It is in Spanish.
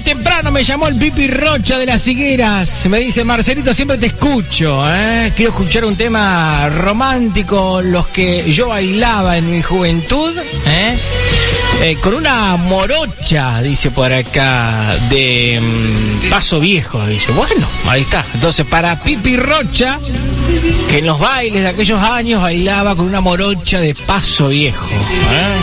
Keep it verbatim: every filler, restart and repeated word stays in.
temprano me llamó el Pipi Rocha de las Higueras. Me dice, Marcelito, siempre te escucho, ¿eh? Quiero escuchar un tema romántico, los que yo bailaba en mi juventud, ¿eh? Eh, con una morocha, dice por acá, de um, Paso Viejo, dice. Bueno, ahí está. Entonces, para Pipi Rocha, que en los bailes de aquellos años bailaba con una morocha de Paso Viejo, ¿eh?